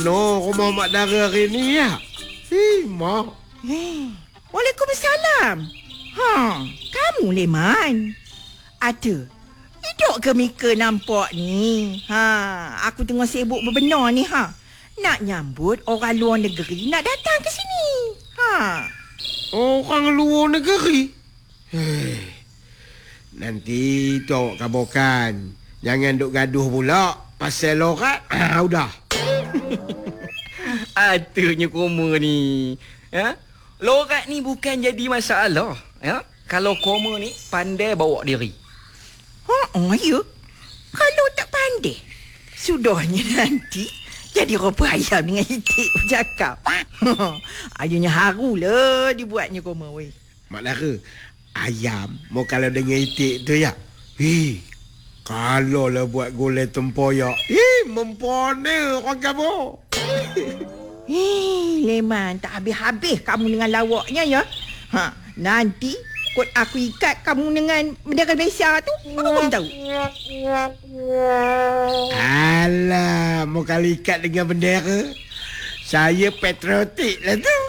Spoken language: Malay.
No, rumah Mak Dara hari ni ya. Mak. Waalaikumsalam. Kamu Leman. Ada. Hidup ke Mika nampak ni? Aku tengah sibuk berbenar ni Nak nyambut orang luar negeri nak datang ke sini. Orang luar negeri? Nanti tu awak kabarkan. Jangan duk gaduh pula pasal lorat. Udah. Atunya koma ni. Lorat ni bukan jadi masalah. Kalau koma ni pandai bawa diri. Ya? Kalau tak pandai, sudahnya nanti jadi rupa ayam dengan itik bercakap. Ayunya harulah dibuatnya koma weh. Mak Dara, ayam mau kalau dengan itik tu ya. Kalau lah buat gulai tempoyak. Mempona orang kamu. Leman, tak habis-habis kamu dengan lawaknya ya. Nanti kot aku ikat kamu dengan bendera Malaysia tu, apa kamu tahu? Alah, mau kali ikat dengan bendera. Saya patriotik lah tu.